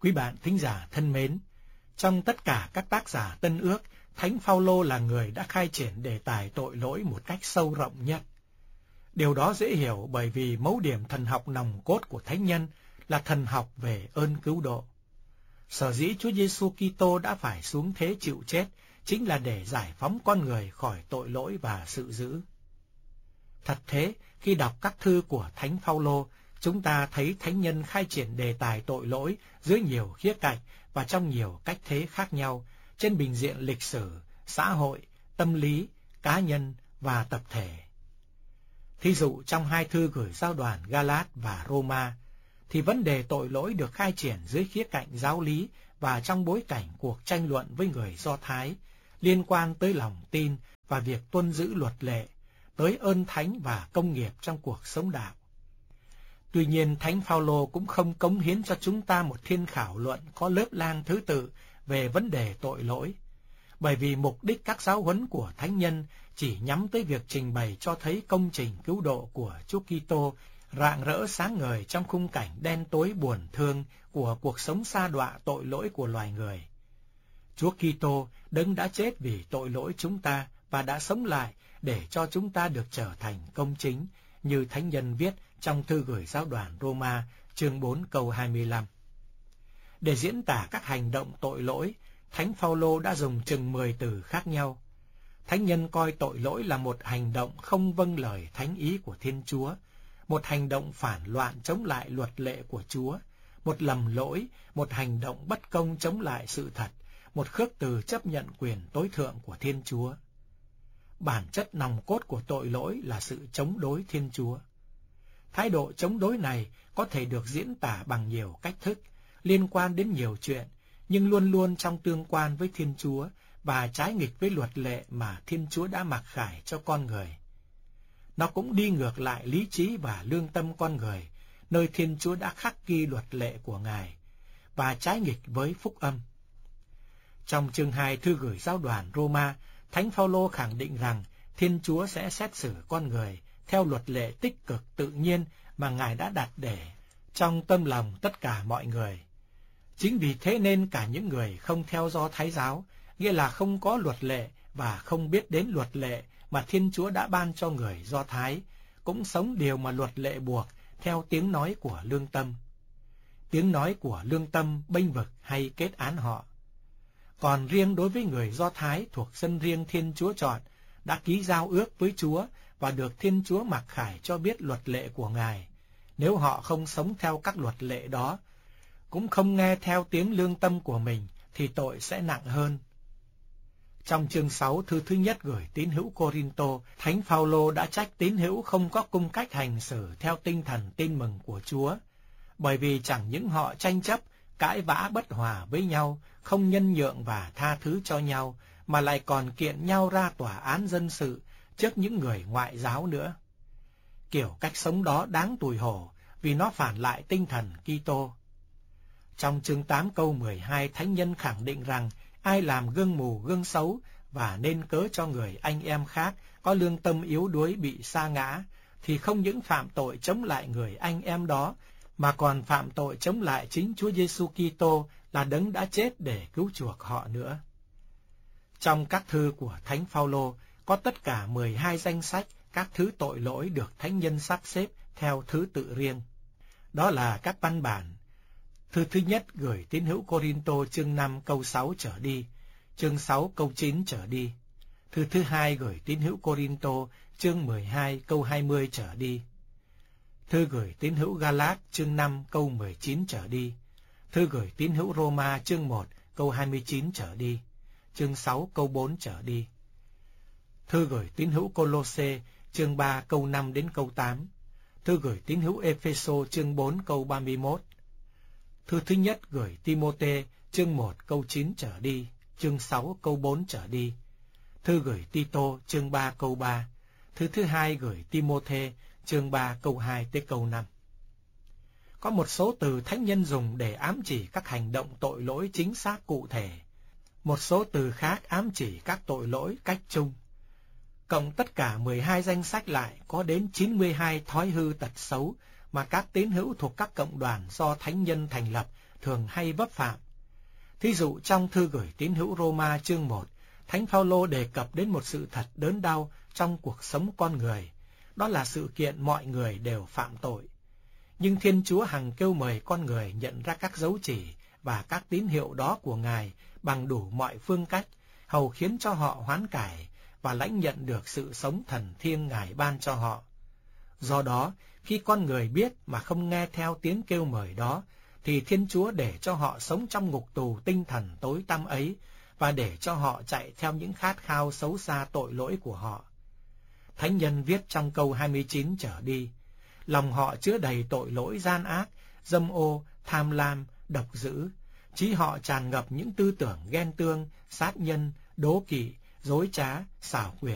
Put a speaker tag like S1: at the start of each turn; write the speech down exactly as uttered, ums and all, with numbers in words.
S1: Quý bạn thính giả thân mến, trong tất cả các tác giả Tân Ước, Thánh Phao-lô là người đã khai triển đề tài tội lỗi một cách sâu rộng nhất. Điều đó dễ hiểu bởi vì mấu điểm thần học nòng cốt của thánh nhân là thần học về ơn cứu độ. Sở dĩ Chúa Giêsu Kitô đã phải xuống thế chịu chết chính là để giải phóng con người khỏi tội lỗi và sự dữ. Thật thế, khi đọc các thư của Thánh Phao-lô, chúng ta thấy thánh nhân khai triển đề tài tội lỗi dưới nhiều khía cạnh và trong nhiều cách thế khác nhau, trên bình diện lịch sử, xã hội, tâm lý, cá nhân và tập thể. Thí dụ trong hai thư gửi giao đoàn Ga-lát và Roma, thì vấn đề tội lỗi được khai triển dưới khía cạnh giáo lý và trong bối cảnh cuộc tranh luận với người Do Thái, liên quan tới lòng tin và việc tuân giữ luật lệ, tới ơn thánh và công nghiệp trong cuộc sống đạo. Tuy nhiên, Thánh Phao-lô cũng không cống hiến cho chúng ta một thiên khảo luận có lớp lang thứ tự về vấn đề tội lỗi, bởi vì mục đích các giáo huấn của thánh nhân chỉ nhắm tới việc trình bày cho thấy công trình cứu độ của Chúa Kitô rạng rỡ sáng ngời trong khung cảnh đen tối buồn thương của cuộc sống sa đọa tội lỗi của loài người. Chúa Kitô đấng đã chết vì tội lỗi chúng ta và đã sống lại để cho chúng ta được trở thành công chính, như thánh nhân viết trong thư gửi giáo đoàn Roma, chương bốn câu hai mươi lăm. Để diễn tả các hành động tội lỗi, Thánh Phao-lô đã dùng chừng mười từ khác nhau. Thánh nhân coi tội lỗi là một hành động không vâng lời thánh ý của Thiên Chúa, một hành động phản loạn chống lại luật lệ của Chúa, một lầm lỗi, một hành động bất công chống lại sự thật, một khước từ chấp nhận quyền tối thượng của Thiên Chúa. Bản chất nòng cốt của tội lỗi là sự chống đối Thiên Chúa. Thái độ chống đối này có thể được diễn tả bằng nhiều cách thức, liên quan đến nhiều chuyện, nhưng luôn luôn trong tương quan với Thiên Chúa và trái nghịch với luật lệ mà Thiên Chúa đã mặc khải cho con người. Nó cũng đi ngược lại lý trí và lương tâm con người, nơi Thiên Chúa đã khắc ghi luật lệ của Ngài, và trái nghịch với phúc âm. Trong chương hai thư gửi giáo đoàn Roma, Thánh Phao-lô khẳng định rằng Thiên Chúa sẽ xét xử con người theo luật lệ tích cực tự nhiên mà Ngài đã đặt để trong tâm lòng tất cả mọi người. Chính vì thế nên cả những người không theo Do Thái giáo, nghĩa là không có luật lệ và không biết đến luật lệ mà Thiên Chúa đã ban cho người Do Thái, cũng sống điều mà luật lệ buộc theo tiếng nói của lương tâm. Tiếng nói của lương tâm bênh vực hay kết án họ. Còn riêng đối với người Do Thái thuộc dân riêng Thiên Chúa chọn, đã ký giao ước với Chúa và được Thiên Chúa mặc khải cho biết luật lệ của Ngài, nếu họ không sống theo các luật lệ đó, cũng không nghe theo tiếng lương tâm của mình, thì tội sẽ nặng hơn. Trong chương sáu thư thứ nhất gửi tín hữu Cô-rin-tô, Thánh Phao-lô đã trách tín hữu không có cung cách hành xử theo tinh thần tin mừng của Chúa, bởi vì chẳng những họ tranh chấp, cãi vã bất hòa với nhau, không nhân nhượng và tha thứ cho nhau, mà lại còn kiện nhau ra tòa án dân sự trước những người ngoại giáo nữa. Kiểu cách sống đó đáng tủi hổ vì nó phản lại tinh thần Kitô. Trong chương tám câu mười hai, thánh nhân khẳng định rằng ai làm gương mù gương xấu và nên cớ cho người anh em khác có lương tâm yếu đuối bị sa ngã, thì không những phạm tội chống lại người anh em đó, mà còn phạm tội chống lại chính Chúa Giêsu Kitô là đấng đã chết để cứu chuộc họ nữa. Trong các thư của Thánh Phao-lô có tất cả mười hai danh sách các thứ tội lỗi được thánh nhân sắp xếp theo thứ tự riêng. Đó là các văn bản. Thư thứ nhất gửi tín hữu Cô-rin-tô chương năm câu sáu trở đi, chương sáu câu chín trở đi. Thư thứ hai gửi tín hữu Cô-rin-tô chương mười hai câu hai mươi trở đi. Thư gửi tín hữu Ga-lát chương năm câu mười chín trở đi. Thư gửi tín hữu Roma chương một câu hai mươi chín trở đi, chương sáu câu bốn trở đi. Thư gửi tín hữu Cô-lô-sê chương ba câu năm đến câu tám. Thư gửi tín hữu Ê-phê-sô chương bốn câu ba mươi mốt. Thư thứ nhất gửi Ti-mô-tê chương một câu chín trở đi, chương sáu câu bốn trở đi. Thư gửi Ti-tô chương ba câu ba. Thư thứ hai gửi Ti-mô-thê chương ba câu hai tới câu năm. Có một số từ thánh nhân dùng để ám chỉ các hành động tội lỗi chính xác cụ thể. Một số từ khác ám chỉ các tội lỗi cách chung. Cộng tất cả mười hai danh sách lại có đến chín mươi hai thói hư tật xấu mà các tín hữu thuộc các cộng đoàn do thánh nhân thành lập thường hay vấp phạm. Thí dụ trong thư gửi tín hữu Roma chương một, Thánh Phaolô đề cập đến một sự thật đớn đau trong cuộc sống con người, đó là sự kiện mọi người đều phạm tội. Nhưng Thiên Chúa hằng kêu mời con người nhận ra các dấu chỉ và các tín hiệu đó của Ngài bằng đủ mọi phương cách, hầu khiến cho họ hoán cải và lãnh nhận được sự sống thần thiêng Ngài ban cho họ. Do đó, khi con người biết mà không nghe theo tiếng kêu mời đó, thì Thiên Chúa để cho họ sống trong ngục tù tinh thần tối tăm ấy, và để cho họ chạy theo những khát khao xấu xa tội lỗi của họ. Thánh nhân viết trong câu hai mươi chín trở đi, lòng họ chứa đầy tội lỗi gian ác, dâm ô, tham lam, độc dữ, trí họ tràn ngập những tư tưởng ghen tương, sát nhân, đố kỵ, dối trá, xảo quyệt,